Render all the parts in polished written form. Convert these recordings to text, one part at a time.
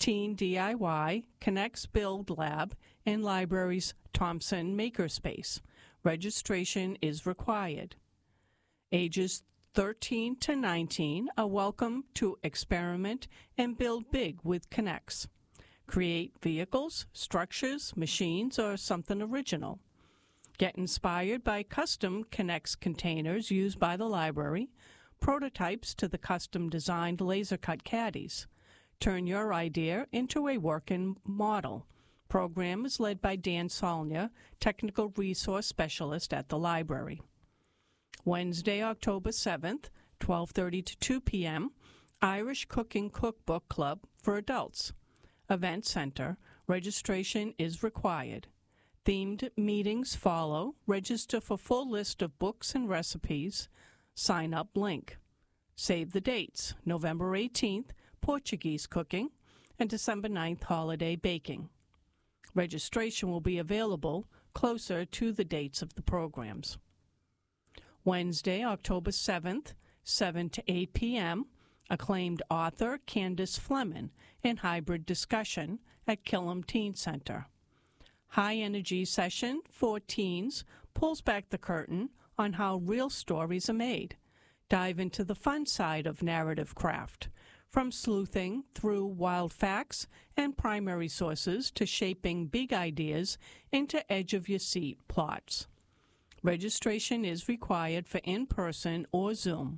Teen DIY, Connects Build Lab, and Library's Thompson Makerspace. Registration is required. Ages 13 to 19 are welcome to experiment and build big with Connects. Create vehicles, structures, machines, or something original. Get inspired by custom Connects containers used by the library, prototypes to the custom-designed laser-cut caddies. Turn your idea into a working model. Program is led by Dan Saulnier, Technical Resource Specialist at the library. Wednesday, October 7th, 12:30 to 2 p.m., Irish Cooking Cookbook Club for adults. Event Center. Registration is required. Themed meetings follow. Register for full list of books and recipes. Sign up link. Save the dates. November 18th, Portuguese cooking, and December 9th, holiday baking. Registration will be available closer to the dates of the programs. Wednesday, October 7th, 7 to 8 p.m., acclaimed author Candace Fleming in hybrid discussion at Killam Teen Center. High energy session for teens pulls back the curtain on how real stories are made. Dive into the fun side of narrative craft, from sleuthing through wild facts and primary sources to shaping big ideas into edge-of-your-seat plots. Registration is required for in-person or Zoom.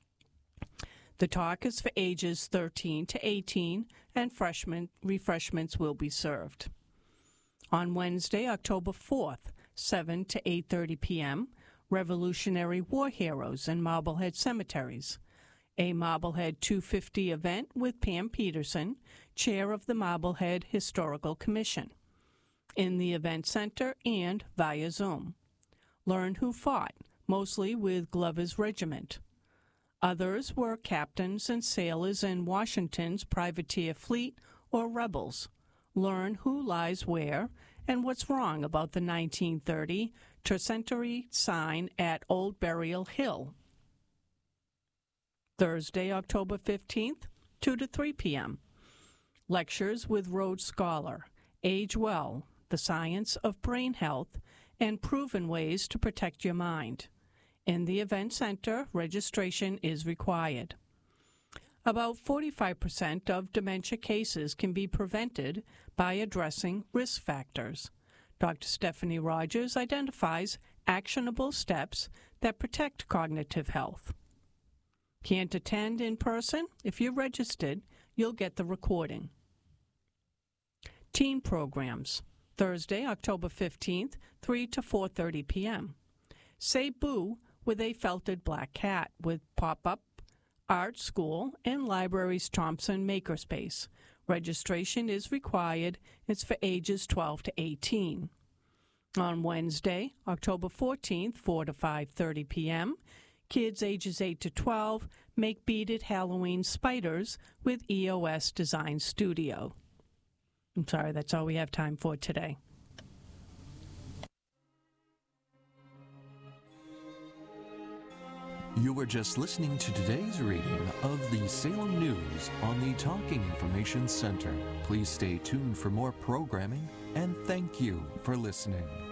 The talk is for ages 13 to 18, and refreshments will be served. On Wednesday, October 4th, 7 to 8:30 p.m., Revolutionary War Heroes in Marblehead Cemeteries. A Marblehead 250 event with Pam Peterson, Chair of the Marblehead Historical Commission, in the Event Center and via Zoom. Learn who fought, mostly with Glover's Regiment. Others were captains and sailors in Washington's privateer fleet or rebels. Learn who lies where and what's wrong about the 1930 tercentenary sign at Old Burial Hill. Thursday, October 15th, 2 to 3 p.m. Lectures with Rhodes Scholar, Age Well, The Science of Brain Health, and Proven Ways to Protect Your Mind. In the Event Center, registration is required. About 45% of dementia cases can be prevented by addressing risk factors. Dr. Stephanie Rogers identifies actionable steps that protect cognitive health. Can't attend in person? If you're registered, you'll get the recording. Teen programs. Thursday, October 15th, 3 to 4:30 p.m. Say Boo with a felted black cat with pop-up art school and library's Thompson Makerspace. Registration is required. It's for ages 12 to 18. On Wednesday, October 14th, 4 to 5:30 p.m., kids ages 8 to 12 make beaded Halloween spiders with EOS Design Studio. I'm sorry, that's all we have time for today. You were just listening to today's reading of the Salem News on the Talking Information Center. Please stay tuned for more programming, and thank you for listening.